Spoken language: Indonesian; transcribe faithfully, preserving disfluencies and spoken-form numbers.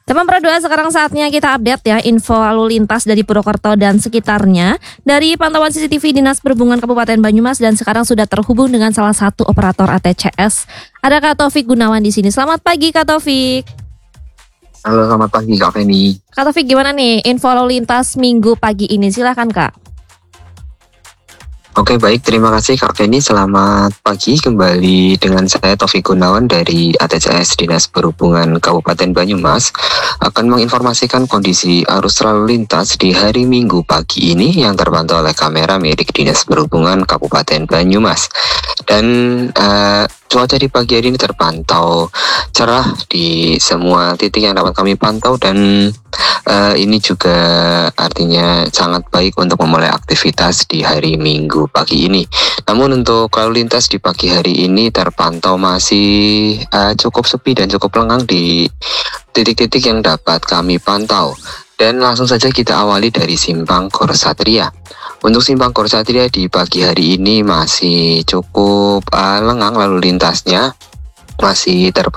Teman Pro dua, sekarang saatnya kita update ya info lalu lintas dari Purwokerto dan sekitarnya dari pantauan C C T V Dinas Perhubungan Kabupaten Banyumas, dan sekarang sudah terhubung dengan salah satu operator A T C S. Ada Kak Taufik Gunawan di sini. Selamat pagi Kak Taufik. Halo, selamat pagi Kak Feni. Kak Taufik, gimana nih info lalu lintas minggu pagi ini? Silahkan Kak. Oke, baik, terima kasih Kak Feni. Selamat pagi, kembali dengan saya Taufik Gunawan dari A T C S Dinas Perhubungan Kabupaten Banyumas akan menginformasikan kondisi arus lalu lintas di hari Minggu pagi ini yang terpantau oleh kamera milik Dinas Perhubungan Kabupaten Banyumas. Dan uh, cuaca di pagi hari ini terpantau cerah di semua titik yang dapat kami pantau, dan uh, ini juga artinya sangat baik untuk memulai aktivitas di hari Minggu pagi ini. Namun untuk lalu lintas di pagi hari ini terpantau masih uh, cukup sepi dan cukup lengang di titik-titik yang dapat kami pantau. Dan langsung saja kita awali dari Simpang Gor Satria. Untuk Simpang Gor Satria di pagi hari ini masih cukup uh, lengang lalu lintasnya, masih terpantau